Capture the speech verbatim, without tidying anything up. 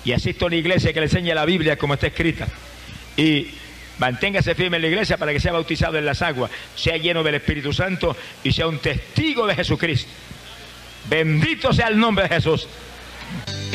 y asista a una iglesia que le enseñe la Biblia como está escrita. Y manténgase firme en la iglesia para que sea bautizado en las aguas, sea lleno del Espíritu Santo y sea un testigo de Jesucristo. Bendito sea el nombre de Jesús.